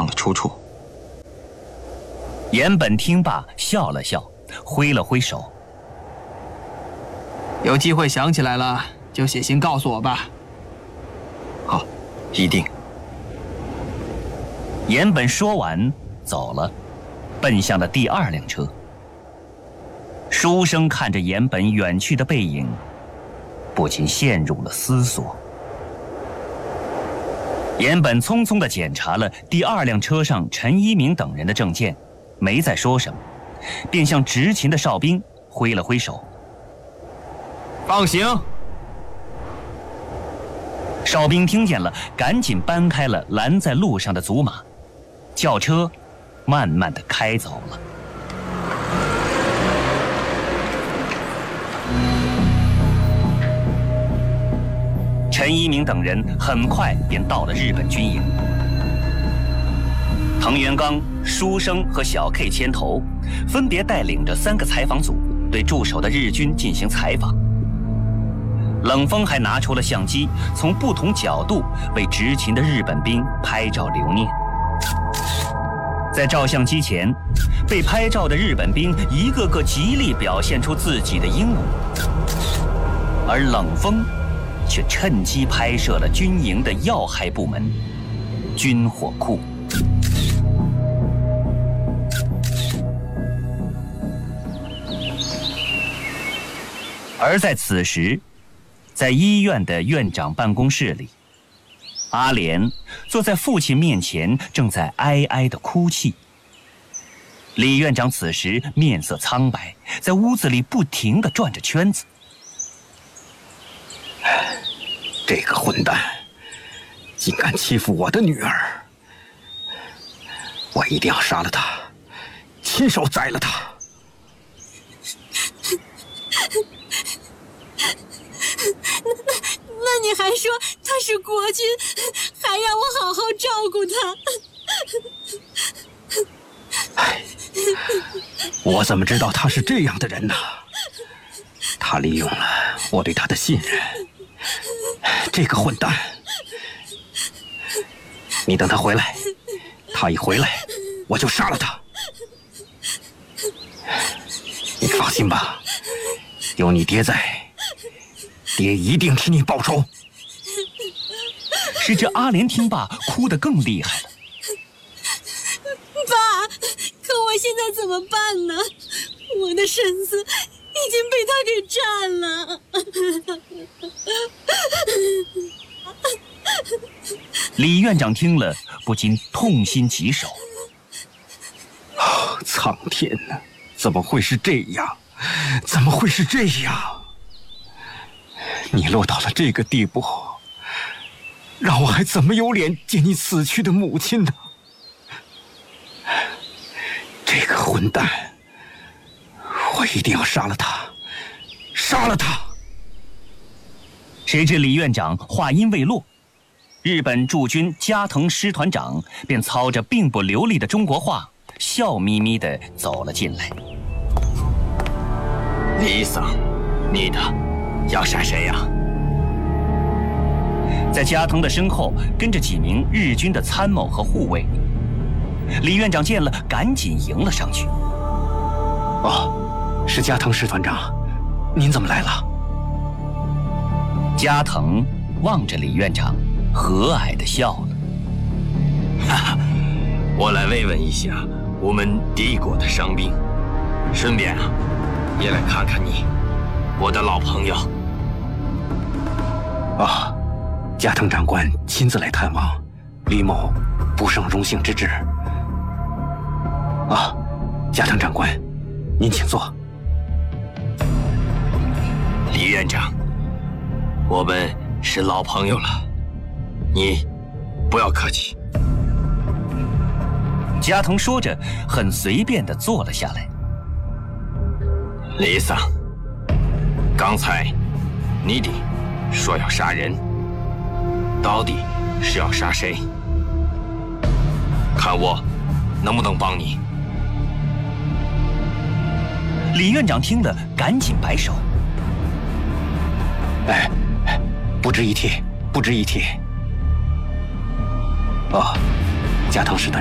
忘了出处。 岩本听罢笑了笑，挥了挥手：“ 有机会想起来了，就写信告诉我吧。” 好，一定。 岩本说完走了，奔向了第2辆车。书生看着岩本远去的背影，不禁陷入了思索。岩本匆匆地检查了第2辆车上陈一鸣等人的证件，没再说什么，便向执勤的哨兵挥了挥手：“ 放行。” 哨兵听见了，赶紧搬开了拦在路上的祖马，轿车慢慢地开走了。陈一鸣等人很快便到了日本军营。藤原刚、书生和小 K 牵头，分别带领着3个采访组，对驻守的日军进行采访。冷风还拿出了相机，从不同角度为执勤的日本兵拍照留念。在照相机前，被拍照的日本兵一个个极力表现出自己的英武，而冷风却趁机拍摄了军营的要害部门——军火库。而在此时，在医院的院长办公室里，阿莲坐在父亲面前，正在哀哀地哭泣。李院长此时面色苍白，在屋子里不停地转着圈子。 这个混蛋竟敢欺负我的女儿，我一定要杀了他，亲手宰了他。 那你还说他是国军，还让我好好照顾他。 我怎么知道他是这样的人呢？他利用了我对他的信任。这个混蛋！你等他回来，他一回来，我就杀了他。你放心吧，有你爹在，爹一定替你报仇。 是这阿莲听罢，哭得更厉害了。 爸，可我现在怎么办呢？我的身子已经被他给占了。 李院长听了，不禁痛心疾首。 苍天哪，怎么会是这样？怎么会是这样？你落到了这个地步，让我还怎么有脸见你死去的母亲呢？这个混蛋，我一定要杀了他，杀了他！ 谁知李院长话音未落，日本驻军加藤师团长便操着并不流利的中国话，笑眯眯地走了进来。 李桑，你的要杀谁呀？ 在加藤的身后跟着几名日军的参谋和护卫。李院长见了，赶紧迎了上去。 哦，是加藤师团长，您怎么来了？ 加藤望着李院长，和蔼地笑了。 哈哈，我来慰问一下我们敌国的伤兵，顺便也来看看你，我的老朋友。 加藤长官亲自来探望，李某不胜荣幸之至。加藤长官，您请坐。 李院长，我们是老朋友了，你不要客气。 加藤说着，很随便地坐了下来。 李桑，刚才你弟说要杀人，到底是要杀谁？看我能不能帮你。 李院长听了，赶紧摆手。 不值一提，不值一提。加藤师团